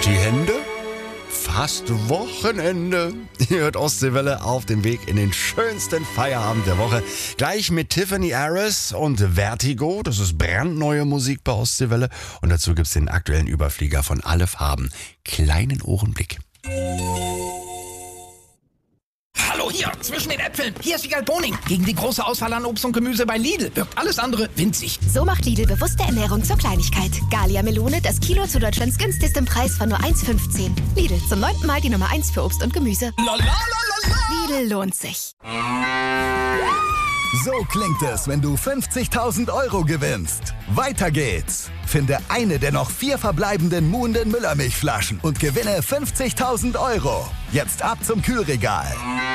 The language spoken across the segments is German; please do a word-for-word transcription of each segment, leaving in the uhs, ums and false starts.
die Hände? Fast Wochenende. Ihr hört Ostseewelle auf dem Weg in den schönsten Feierabend der Woche. Gleich mit Tiffany Harris und Vertigo. Das ist brandneue Musik bei Ostseewelle. Und dazu gibt's den aktuellen Überflieger von Alle Farben. Kleinen Ohrenblick. Hallo hier, zwischen den Äpfeln. Hier ist Wiegald Boning. Gegen die große Auswahl an Obst und Gemüse bei Lidl wirkt alles andere winzig. So macht Lidl bewusste Ernährung zur Kleinigkeit. Gallia Melone, das Kilo zu Deutschlands günstigstem Preis von nur eins fünfzehn. Lidl, zum neunten Mal die Nummer eins für Obst und Gemüse. La, la, la, la, la. Lidl lohnt sich. So klingt es, wenn du fünfzigtausend Euro gewinnst. Weiter geht's. Finde eine der noch vier verbleibenden Muhnden Müllermilchflaschen und gewinne fünfzigtausend Euro. Jetzt ab zum Kühlregal.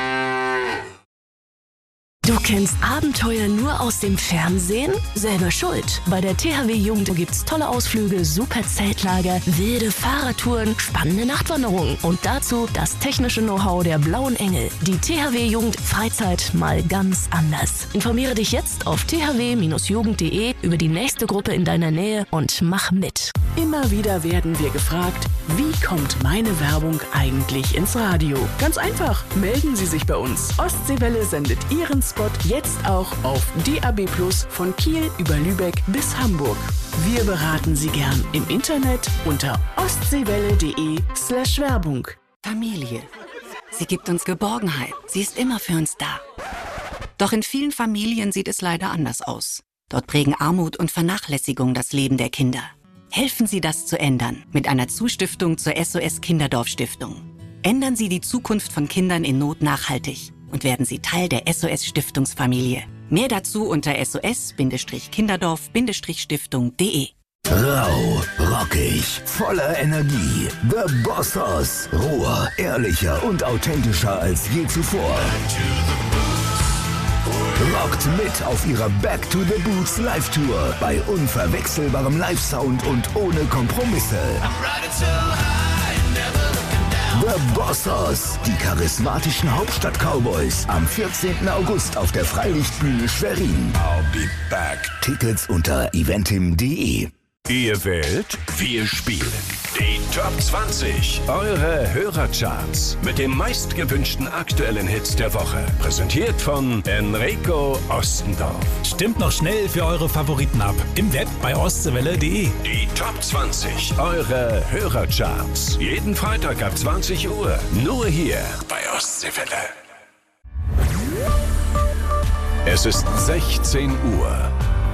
Du kennst Abenteuer nur aus dem Fernsehen? Selber schuld. Bei der T H W Jugend gibt's tolle Ausflüge, super Zeltlager, wilde Fahrradtouren, spannende Nachtwanderungen und dazu das technische Know-how der Blauen Engel. Die T H W Jugend Freizeit mal ganz anders. Informiere dich jetzt auf t h w Bindestrich jugend punkt d e über die nächste Gruppe in deiner Nähe und mach mit. Immer wieder werden wir gefragt, wie kommt meine Werbung eigentlich ins Radio? Ganz einfach, melden Sie sich bei uns. Ostseewelle sendet Ihren Spot jetzt auch auf D A B plus, von Kiel über Lübeck bis Hamburg. Wir beraten Sie gern im Internet unter ostseewelle.de slash Werbung. Familie. Sie gibt uns Geborgenheit. Sie ist immer für uns da. Doch in vielen Familien sieht es leider anders aus. Dort prägen Armut und Vernachlässigung das Leben der Kinder. Helfen Sie, das zu ändern mit einer Zustiftung zur S O S Kinderdorf Stiftung. Ändern Sie die Zukunft von Kindern in Not nachhaltig und werden Sie Teil der S O S Stiftungsfamilie. Mehr dazu unter s o s kinderdorf stiftung punkt d e. Rau, rockig, voller Energie. The Bossos. Roher, ehrlicher und authentischer als je zuvor. Rockt mit auf ihrer Back to the Boots Live-Tour bei unverwechselbarem Live-Sound und ohne Kompromisse. The Bossos, die charismatischen Hauptstadt-Cowboys, am vierzehnten August auf der Freilichtbühne Schwerin. I'll be back. Tickets unter eventim punkt d e. Ihr wählt, wir spielen. Die Top zwanzig, eure Hörercharts mit den meistgewünschten aktuellen Hits der Woche. Präsentiert von Enrico Ostendorf. Stimmt noch schnell für eure Favoriten ab. Im Web bei ostseewelle punkt d e. Die Top zwanzig, eure Hörercharts. Jeden Freitag ab zwanzig Uhr. Nur hier bei Ostseewelle. Es ist sechzehn Uhr.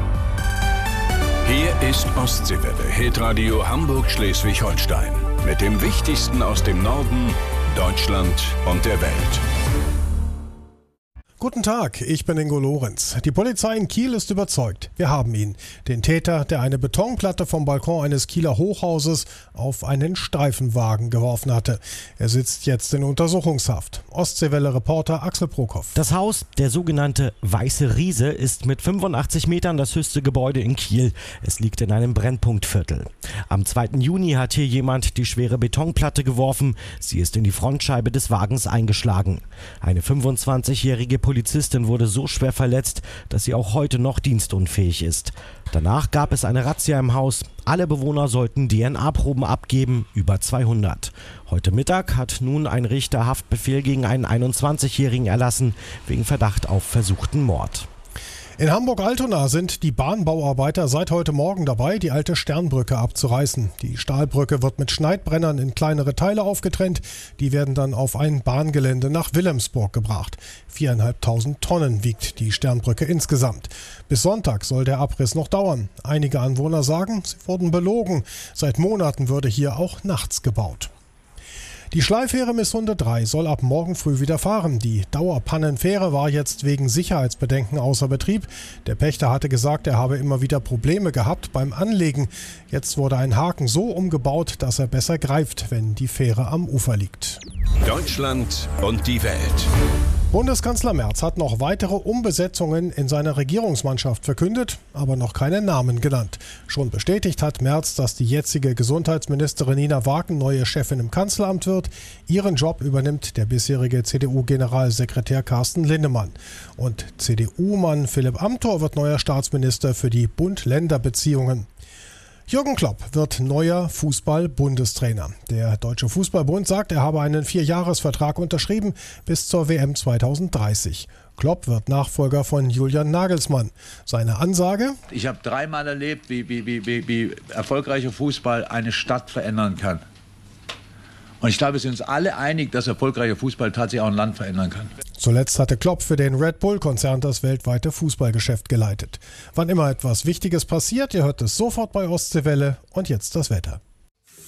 Hier ist Ostseewelle, Hitradio Hamburg-Schleswig-Holstein. Mit dem Wichtigsten aus dem Norden, Deutschland und der Welt. Guten Tag, ich bin Ingo Lorenz. Die Polizei in Kiel ist überzeugt. Wir haben ihn. Den Täter, der eine Betonplatte vom Balkon eines Kieler Hochhauses auf einen Streifenwagen geworfen hatte. Er sitzt jetzt in Untersuchungshaft. Ostseewelle-Reporter Axel Prokop. Das Haus, der sogenannte Weiße Riese, ist mit fünfundachtzig Metern das höchste Gebäude in Kiel. Es liegt in einem Brennpunktviertel. Am zweiten Juni hat hier jemand die schwere Betonplatte geworfen. Sie ist in die Frontscheibe des Wagens eingeschlagen. Eine fünfundzwanzigjährige Polizistin wurde so schwer verletzt, dass sie auch heute noch dienstunfähig ist. Danach gab es eine Razzia im Haus. Alle Bewohner sollten D N A-Proben abgeben, über zweihundert. Heute Mittag hat nun ein Richter Haftbefehl gegen einen einundzwanzigjährigen erlassen, wegen Verdacht auf versuchten Mord. In Hamburg-Altona sind die Bahnbauarbeiter seit heute Morgen dabei, die alte Sternbrücke abzureißen. Die Stahlbrücke wird mit Schneidbrennern in kleinere Teile aufgetrennt. Die werden dann auf ein Bahngelände nach Wilhelmsburg gebracht. Viereinhalbtausend Tonnen wiegt die Sternbrücke insgesamt. Bis Sonntag soll der Abriss noch dauern. Einige Anwohner sagen, sie wurden belogen. Seit Monaten würde hier auch nachts gebaut. Die Schleifähre Missunde drei soll ab morgen früh wieder fahren. Die Dauerpannenfähre war jetzt wegen Sicherheitsbedenken außer Betrieb. Der Pächter hatte gesagt, er habe immer wieder Probleme gehabt beim Anlegen. Jetzt wurde ein Haken so umgebaut, dass er besser greift, wenn die Fähre am Ufer liegt. Deutschland und die Welt. Bundeskanzler Merz hat noch weitere Umbesetzungen in seiner Regierungsmannschaft verkündet, aber noch keine Namen genannt. Schon bestätigt hat Merz, dass die jetzige Gesundheitsministerin Nina Wagen neue Chefin im Kanzleramt wird. Ihren Job übernimmt der bisherige C D U-Generalsekretär Carsten Linnemann. Und C D U-Mann Philipp Amthor wird neuer Staatsminister für die Bund-Länder-Beziehungen. Jürgen Klopp wird neuer Fußball-Bundestrainer. Der Deutsche Fußballbund sagt, er habe einen Vierjahresvertrag unterschrieben bis zur W M zweitausenddreißig. Klopp wird Nachfolger von Julian Nagelsmann. Seine Ansage: Ich habe dreimal erlebt, wie, wie, wie, wie, wie erfolgreicher Fußball eine Stadt verändern kann. Und ich glaube, wir sind uns alle einig, dass erfolgreicher Fußball tatsächlich auch ein Land verändern kann. Zuletzt hatte Klopp für den Red Bull-Konzern das weltweite Fußballgeschäft geleitet. Wann immer etwas Wichtiges passiert, ihr hört es sofort bei Ostseewelle. Und jetzt das Wetter.